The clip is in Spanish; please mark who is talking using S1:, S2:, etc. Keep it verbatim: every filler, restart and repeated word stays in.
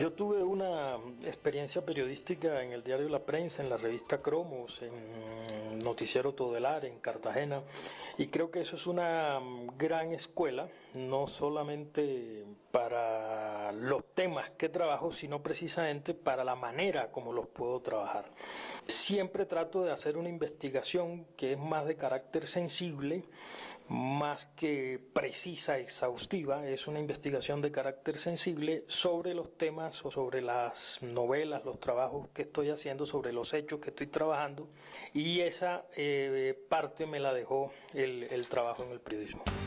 S1: Yo tuve una experiencia periodística en el diario La Prensa, en la revista Cromos, en Noticiero Todelar, en Cartagena, y creo que eso es una gran escuela, no solamente para los temas que trabajo, sino precisamente para la manera como los puedo trabajar. Siempre trato de hacer una investigación que es más de carácter sensible, más que precisa, exhaustiva. Es una investigación de carácter sensible sobre los temas o sobre las novelas, los trabajos que estoy haciendo, sobre los hechos que estoy trabajando, y esa eh, parte me la dejó el, el trabajo en el periodismo.